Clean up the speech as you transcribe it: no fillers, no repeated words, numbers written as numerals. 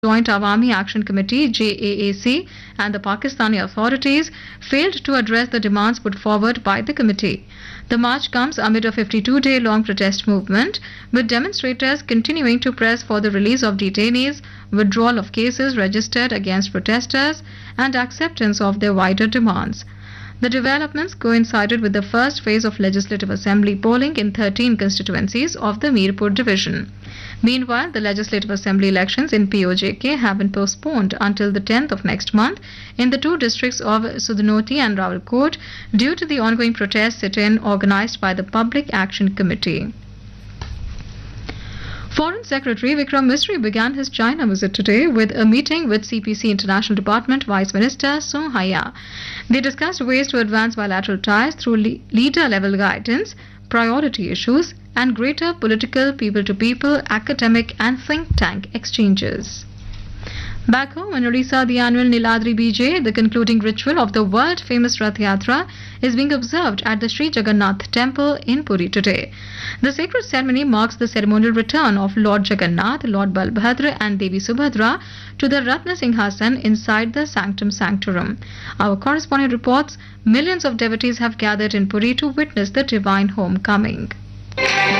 Joint Awami Action Committee JAAC and the Pakistani authorities failed to address the demands put forward by the committee. The march comes amid a 52-day-long protest movement, with demonstrators continuing to press for the release of detainees, withdrawal of cases registered against protesters, and acceptance of their wider demands. The developments coincided with the first phase of Legislative Assembly polling in 13 constituencies of the Mirpur division. Meanwhile, the Legislative Assembly elections in POJK have been postponed until the 10th of next month in the two districts of Sudnoti and Rawalkot due to the ongoing protest sit-in organized by the Public Action Committee. Foreign Secretary Vikram Misri began his China visit today with a meeting with CPC International Department Vice Minister Song Haya. They discussed ways to advance bilateral ties through leader-level guidance, priority issues, and greater political people-to-people, academic and think tank exchanges. Back home in Odisha, the annual Niladri Bijay, the concluding ritual of the world-famous Rath Yatra, is being observed at the Sri Jagannath Temple in Puri today. The sacred ceremony marks the ceremonial return of Lord Jagannath, Lord Balbhadra and Devi Subhadra to the Ratna Singhasan inside the Sanctum Sanctorum. Our correspondent reports millions of devotees have gathered in Puri to witness the divine homecoming.